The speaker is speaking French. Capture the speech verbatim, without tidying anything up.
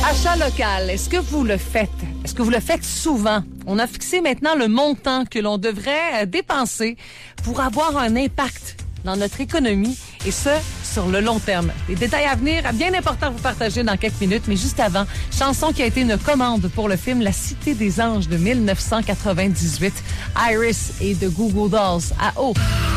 Achat local, est-ce que vous le faites? Est-ce que vous le faites souvent? On a fixé maintenant le montant que l'on devrait dépenser pour avoir un impact dans notre économie, et ce, sur le long terme. Les détails à venir, bien important à vous partager dans quelques minutes, mais juste avant, chanson qui a été une commande pour le film La Cité des Anges de mille neuf cent quatre-vingt-dix-huit, Iris et The Goo Goo Dolls à eau.